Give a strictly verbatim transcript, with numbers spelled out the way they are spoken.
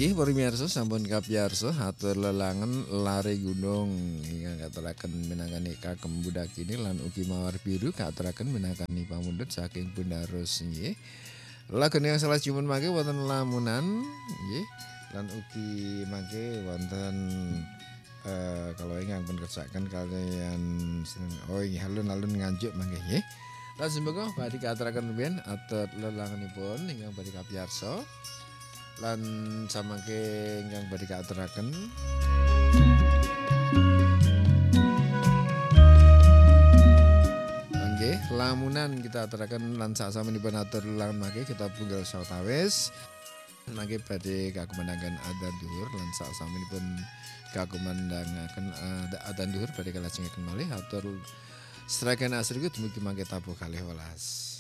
Inggih pamirsa sampun kapiyarsa atur lelangan lare gunung ingkang katuraken minangkani kagem budakini lan ugi mawar biru katuraken minangkani pamundhut saking Bundarus nggih. Lagene salajengipun mangke wonten lamunan nggih lan ugi mangke wonten eh kalau ingkang pun kersakaken kalian oh inggih alun-alun Nganjuk mangke nggih. Lan semoga badhe katuraken rumiyin atur lelanganipun ingkang badhe kapiyarsa. Lan samangke ingkang badhe kaaturaken nggih lamunan kita aturaken lan sasampunipun atur lelangan mangke kita punggal sawetawis mangke badhe kakumenangan adzan dhuwur lan sasampunipun kakumenangaken adzan dhuwur badhe kalajengaken malih atur seraken asriku dumugi mangke tabuh kalih welas.